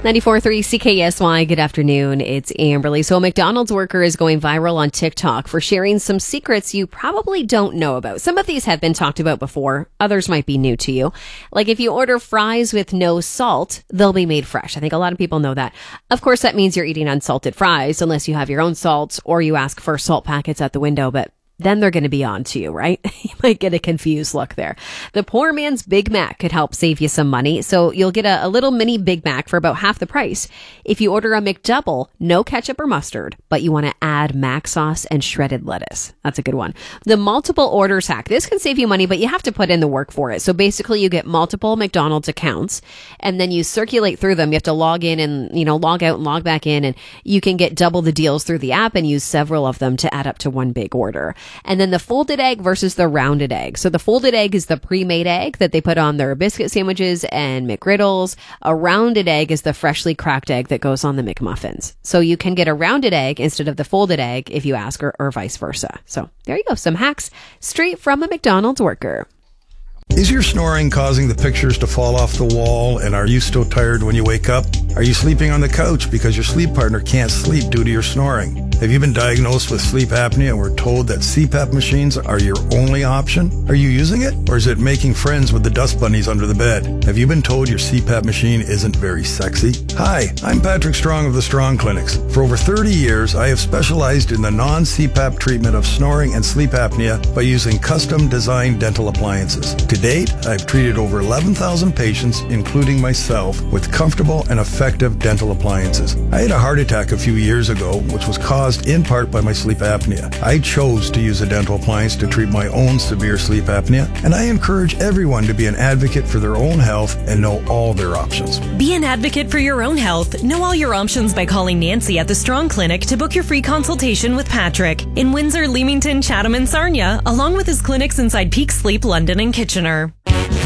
94.3 CKSY, good afternoon. It's Amberly. So a McDonald's worker is going viral on TikTok for sharing some secrets you probably don't know about. Some of these have been talked about before. Others might be new to you. Like if you order fries with no salt, they'll be made fresh. I think a lot of people know that. Of course, that means you're eating unsalted fries unless you have your own salt or you ask for salt packets at the window, but then they're going to be on to you, right? You might get a confused look there. The poor man's Big Mac could help save you some money. So you'll get a little mini Big Mac for about half the price. If you order a McDouble, no ketchup or mustard, but you want to add mac sauce and shredded lettuce. That's a good one. The multiple orders hack. This can save you money, but you have to put in the work for it. So basically you get multiple McDonald's accounts and then you circulate through them. You have to log in and, log out and log back in, and you can get double the deals through the app and use several of them to add up to one big order. And then the folded egg versus the rounded egg. So the folded egg is the pre-made egg that they put on their biscuit sandwiches and McGriddles. A rounded egg is the freshly cracked egg that goes on the McMuffins. So you can get a rounded egg instead of the folded egg if you ask, or vice versa. So there you go. Some hacks straight from a McDonald's worker. Is your snoring causing the pictures to fall off the wall, and are you still tired when you wake up? Are you sleeping on the couch because your sleep partner can't sleep due to your snoring? Have you been diagnosed with sleep apnea and were told that CPAP machines are your only option? Are you using it, or is it making friends with the dust bunnies under the bed? Have you been told your CPAP machine isn't very sexy? Hi, I'm Patrick Strong of the Strong Clinics. For over 30 years, I have specialized in the non-CPAP treatment of snoring and sleep apnea by using custom-designed dental appliances. To date, I've treated over 11,000 patients, including myself, with comfortable and effective dental appliances. I had a heart attack a few years ago, which was caused in part by my sleep apnea. I chose to use a dental appliance to treat my own severe sleep apnea, and I encourage everyone to be an advocate for their own health and know all their options. Be an advocate for your own health. Know all your options by calling Nancy at the Strong Clinic to book your free consultation with Patrick in Windsor, Leamington, Chatham, and Sarnia, along with his clinics inside Peak Sleep, London, and Kitchener.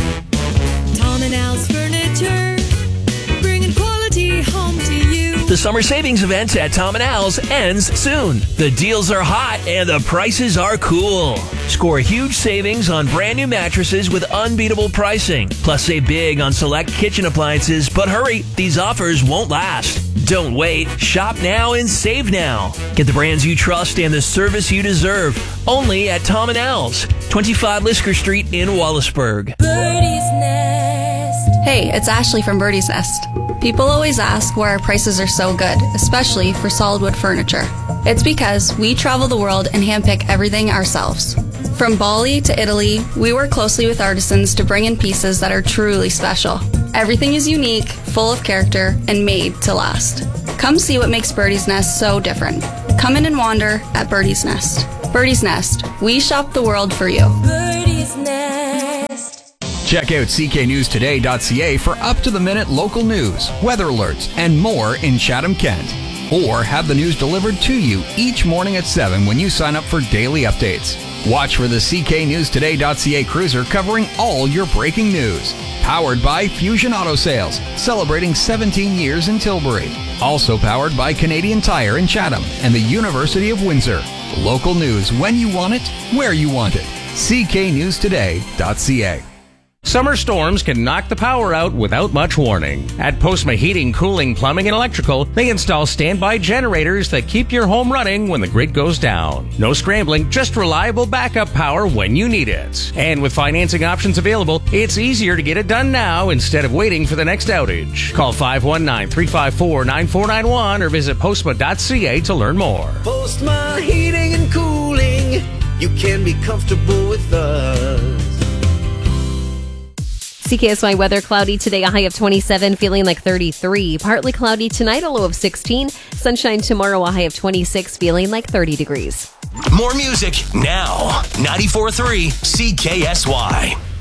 Tom and Al's Furniture, bringing quality home to you. The summer savings event at Tom & Al's ends soon. The deals are hot and the prices are cool. Score huge savings on brand new mattresses with unbeatable pricing. Plus save big on select kitchen appliances, but hurry, these offers won't last. Don't wait. Shop now and save now. Get the brands you trust and the service you deserve. Only at Tom & Al's, 25 Lisker Street in Wallaceburg. Birdie's Nest. Hey, it's Ashley from Birdie's Nest. People always ask why our prices are so good, especially for solid wood furniture. It's because we travel the world and handpick everything ourselves. From Bali to Italy, we work closely with artisans to bring in pieces that are truly special. Everything is unique, full of character, and made to last. Come see what makes Birdie's Nest so different. Come in and wander at Birdie's Nest. Birdie's Nest, we shop the world for you. Birdie's Nest. Check out cknewstoday.ca for up-to-the-minute local news, weather alerts, and more in Chatham-Kent. Or have the news delivered to you each morning at 7 when you sign up for daily updates. Watch for the cknewstoday.ca cruiser covering all your breaking news. Powered by Fusion Auto Sales, celebrating 17 years in Tilbury. Also powered by Canadian Tire in Chatham and the University of Windsor. Local news when you want it, where you want it. cknewstoday.ca. Summer storms can knock the power out without much warning. At Postma Heating, Cooling, Plumbing, and Electrical, they install standby generators that keep your home running when the grid goes down. No scrambling, just reliable backup power when you need it. And with financing options available, it's easier to get it done now instead of waiting for the next outage. Call 519-354-9491 or visit postma.ca to learn more. Postma Heating and Cooling, you can be comfortable with us. CKSY weather, cloudy today, a high of 27, feeling like 33. Partly cloudy tonight, a low of 16. Sunshine tomorrow, a high of 26, feeling like 30 degrees. More music now. 94.3 CKSY.